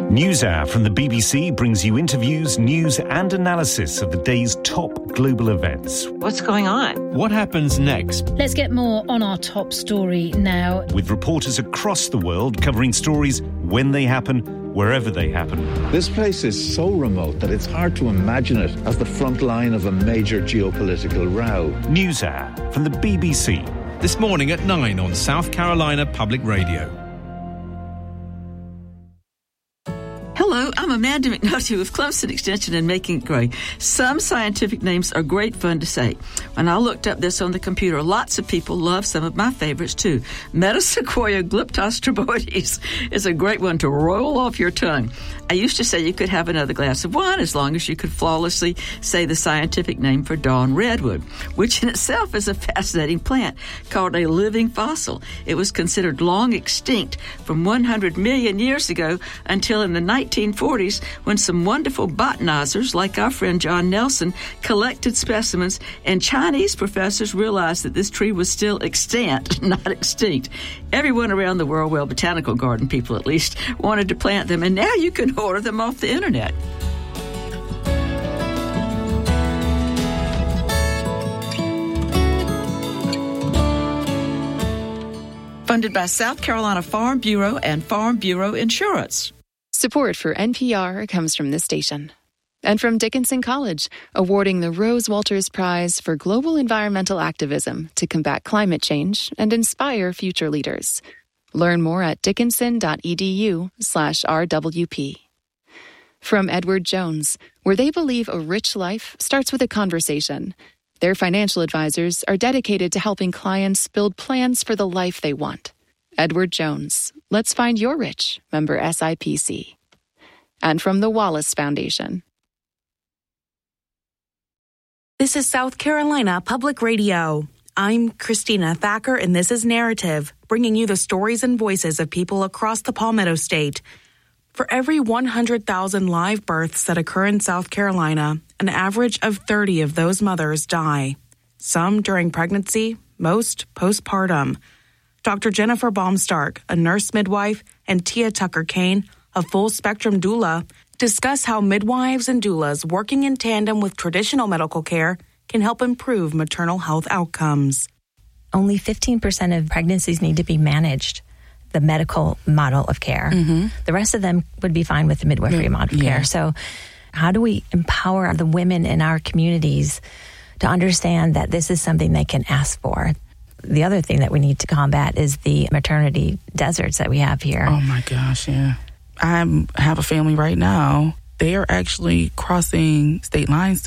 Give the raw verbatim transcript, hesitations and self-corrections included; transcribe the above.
NewsHour from the B B C brings you interviews, news and analysis of the day's top global events. What's going on? What happens next? Let's get more on our top story now. With reporters across the world covering stories when they happen, wherever they happen. This place is so remote that it's hard to imagine it as the front line of a major geopolitical row. NewsHour from the B B C. This morning at nine on South Carolina Public Radio. Hello, I'm Amanda McNulty with Clemson Extension and Making It Great. Some scientific names are great fun to say. When I looked up this on the computer, lots of people love some of my favorites too. Metasequoia glyptostroboides is a great one to roll off your tongue. I used to say you could have another glass of wine as long as you could flawlessly say the scientific name for dawn redwood, which in itself is a fascinating plant called a living fossil. It was considered long extinct from one hundred million years ago until in the nineteen forties when some wonderful botanizers like our friend John Nelson collected specimens, and Chinese professors realized that this tree was still extant, not extinct. Everyone around the world, well, botanical garden people at least, wanted to plant them, and now you can order them off the internet. Funded by South Carolina Farm Bureau and Farm Bureau Insurance. Support for N P R comes from this station. And from Dickinson College, awarding the Rose Walters Prize for Global Environmental Activism to combat climate change and inspire future leaders. Learn more at dickinson.edu slash RWP. From Edward Jones, where they believe a rich life starts with a conversation. Their financial advisors are dedicated to helping clients build plans for the life they want. Edward Jones. Let's find your rich. Member S I P C. And from the Wallace Foundation. This is South Carolina Public Radio. I'm Christina Thacker, and this is Narrative, bringing you the stories and voices of people across the Palmetto State. For every one hundred thousand live births that occur in South Carolina, an average of thirty of those mothers die. Some during pregnancy, most postpartum. Doctor Jennifer Baumstark, a nurse midwife, and Tia Tucker-Kane, a full-spectrum doula, discuss how midwives and doulas working in tandem with traditional medical care can help improve maternal health outcomes. Only fifteen percent of pregnancies need to be managed, the medical model of care. Mm-hmm. The rest of them would be fine with the midwifery yeah. model of yeah. care. So how do we empower the women in our communities to understand that this is something they can ask for? The other thing that we need to combat is the maternity deserts that we have here. Oh, my gosh, yeah. I have a family right now. They are actually crossing state lines